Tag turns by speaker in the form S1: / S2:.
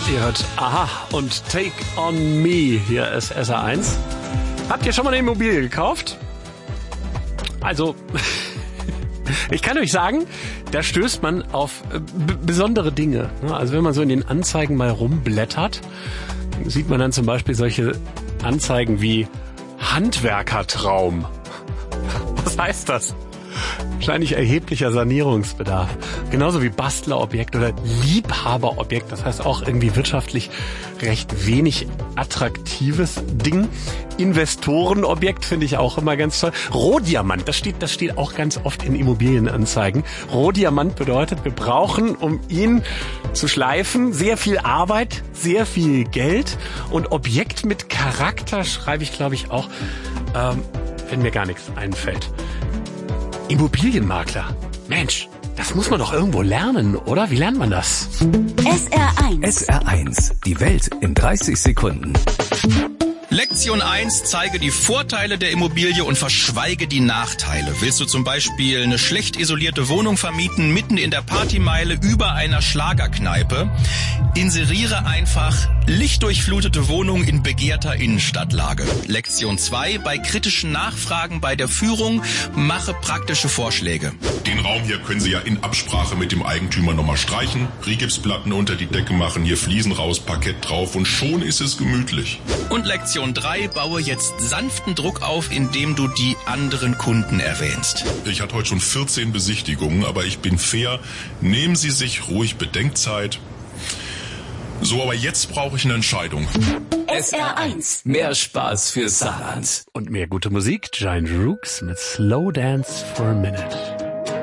S1: Ihr hört Aha und Take on Me. Hier ist SR1. Habt ihr schon mal eine Immobilie gekauft? Also, ich kann euch sagen, da stößt man auf besondere Dinge. Also wenn man so in den Anzeigen mal rumblättert, sieht man dann zum Beispiel solche Anzeigen wie Handwerkertraum. Was heißt das? Wahrscheinlich erheblicher Sanierungsbedarf. Genauso wie Bastlerobjekt oder Liebhaberobjekt. Das heißt auch irgendwie wirtschaftlich recht wenig attraktives Ding. Investorenobjekt finde ich auch immer ganz toll. Rohdiamant, das steht auch ganz oft in Immobilienanzeigen. Rohdiamant bedeutet, wir brauchen, um ihn zu schleifen, sehr viel Arbeit, sehr viel Geld. Und Objekt mit Charakter schreibe ich, glaube ich, auch, wenn mir gar nichts einfällt. Immobilienmakler. Mensch, das muss man doch irgendwo lernen, oder? Wie lernt man das?
S2: SR1.
S3: SR1. Die Welt in 30 Sekunden.
S4: Lektion 1, zeige die Vorteile der Immobilie und verschweige die Nachteile. Willst du zum Beispiel eine schlecht isolierte Wohnung vermieten, mitten in der Partymeile über einer Schlagerkneipe? Inseriere einfach lichtdurchflutete Wohnung in begehrter Innenstadtlage. Lektion 2, bei kritischen Nachfragen bei der Führung, mache praktische Vorschläge.
S5: Den Raum hier können Sie ja in Absprache mit dem Eigentümer nochmal streichen, Rigipsplatten unter die Decke machen, hier Fliesen raus, Parkett drauf und schon ist es gemütlich.
S4: Und Lektion 3, baue jetzt sanften Druck auf, indem du die anderen Kunden erwähnst.
S5: Ich hatte heute schon 14 Besichtigungen, aber ich bin fair. Nehmen Sie sich ruhig Bedenkzeit. So, aber jetzt brauche ich eine Entscheidung.
S3: SR1. Mehr Spaß für Saarland.
S1: Und mehr gute Musik. Giant Rooks mit Slow Dance for a Minute.